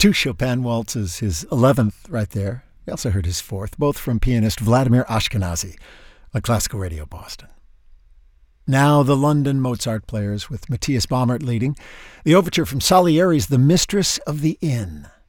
Two Chopin waltzes, his 11th right there. We also heard his 4th, both from pianist Vladimir Ashkenazy on Classical Radio Boston. Now the London Mozart players with Matthias Baumert leading. The overture from Salieri's The Mistress of the Inn.